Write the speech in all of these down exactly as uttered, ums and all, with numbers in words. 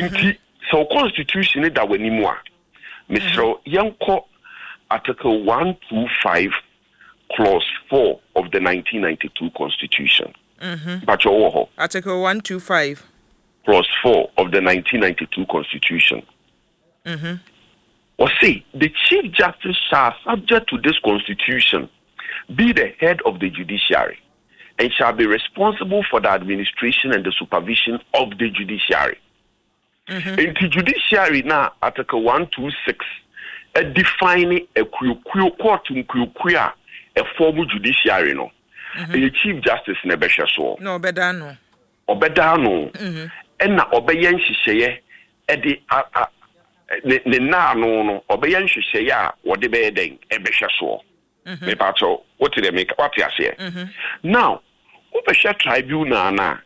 Inti so constitution that we need more. Mister Yanko Article one twenty-five Clause four of the nineteen ninety-two Constitution. Mhm. But your Article one twenty-five Clause four of the nineteen ninety-two Constitution. Mhm. Or say the Chief Justice shall, subject to this Constitution, be the head of the judiciary and shall be responsible for the administration and the supervision of the judiciary. Mhm. In the judiciary now, Article one twenty-six, a defining a court in a formal judiciary no. A Chief Justice nebesha so. No bedano. Obedano. Mhm. And na obeyen shisheye e de ne ne na no no obeyen shisheye a wo de be den e behwe so. Me pacho what they make what you say. Now, obehwe tribunal na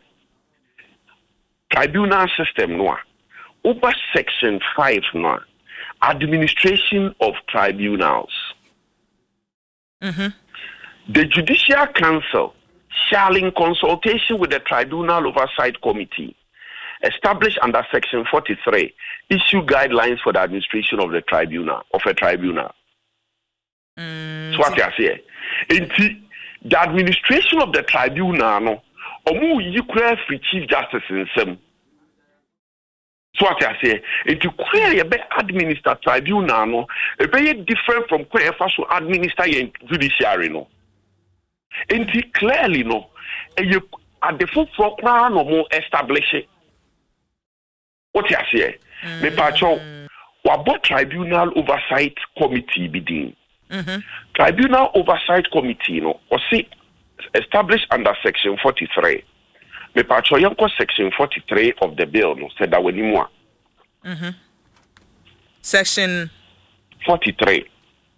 tribunal system no over section five no administration of tribunals. Mhm. The Judicial Council shall, in consultation with the Tribunal Oversight Committee, established under Section forty-three, issue guidelines for the administration of the tribunal, of a tribunal. Mm. So what I say, in the administration of the tribunal, no, omu yikura free Chief Justice in some. So what I say, if you query be administer tribunal, no, it be different from query to administer your judiciary, no. And clearly, no, you at the full program no more establish it. What you say? Me pacho, what Tribunal Oversight Committee be Mhm. Tribunal Oversight Committee, no, or see established under Section forty-three. Me pacho yanko Section forty-three of the bill, no, said that we need more. Mhm. Section forty-three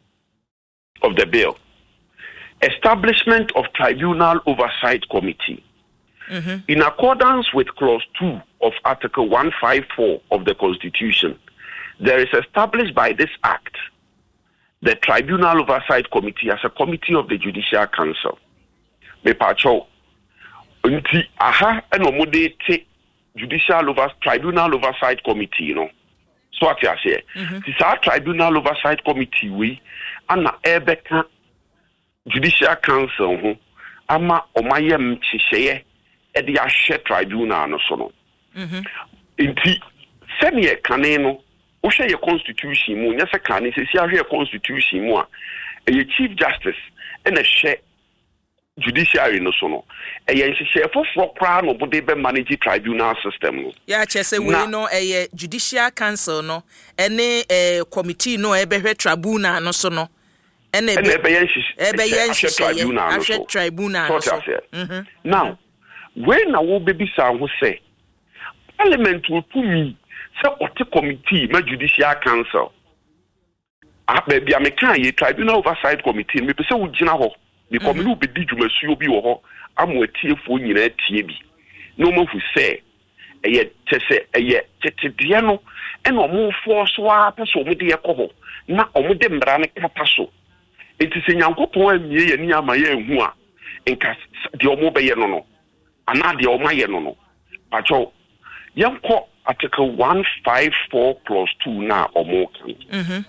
of the bill. Establishment of Tribunal Oversight Committee. Mm-hmm. In accordance with Clause two of Article one fifty-four of the Constitution, there is established by this Act the Tribunal Oversight Committee as a committee of the Judicial Council. Me pacho, unti aha enomode te Judicial Over Tribunal Oversight Committee, you know. So what I say, this our Tribunal Oversight Committee we ana ebeka Judicial Council ho ama omayem hihye e de ahwe tribunal no so no. Mhm. Inti senior kane no wo hwe ye constitution mu nya se kane se si ahwe constitution mu a e Chief Justice e na hwe judiciary no so no e ye hihye foforo kra no bude be manage tribunal system no. Ya chese we no e Judicial Council no ene eh committee no e be hwe tribunal no so no. And a tribunal. tribunal. Mm-hmm. Now, when I will be sound who say, Parliament will put me, so what a committee, my Judicial Council. I may be a mechanic Tribunal Oversight Committee, maybe so would Jinaho, the committee will be digitally be or I'm with T F O in a T B. No more who say, a yet, a yet, Diano, and no more force swap, so with the alcohol, not on them brand capasso. It is in Yankopon ye ni amaye hu a enka de omo be ye no no ana de omo ye no no pacho yanko Article one fifty-four Clause two na omo kan. Mhm.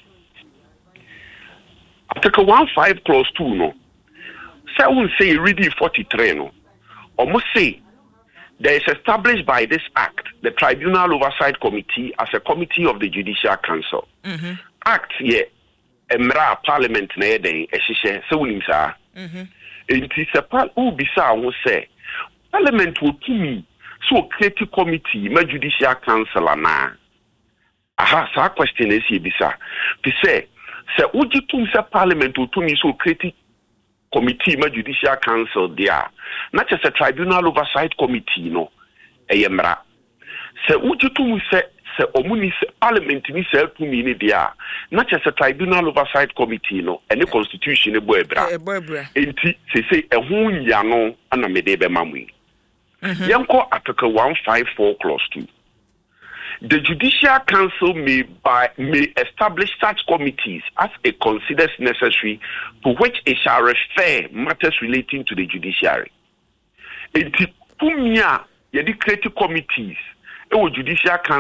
Article one fifty Clause two no say we say read forty-three no omo say there is established by this Act the Tribunal Oversight Committee as a committee of the Judicial Council. Mhm. Act ye Emra Parliament na yeden ehihye se wonim saa. Mhm. Enti se pa u bisa wo se Parliament wo tumi so create committee ma Judicial Council na. Aha sa question is bisa. Bi se se ujitum se Parliament wo tumi so create committee ma Judicial Council dia. Na che se Tribunal Oversight Committee no eyemra. Se ujitum se se omuni se Parliament ni se tumi ni dia. Not just a Tribunal Oversight Committee, no, and the Constitution, a boy, bra. Enti, se say a hun yano, and a medebe mamui. Yanko Article one fifty-four Clause two. The Judicial Council may by may establish such committees as it considers necessary, to which it shall refer matters relating to the judiciary. Enti, pumia, yedi create committees, e wo Judicial Council.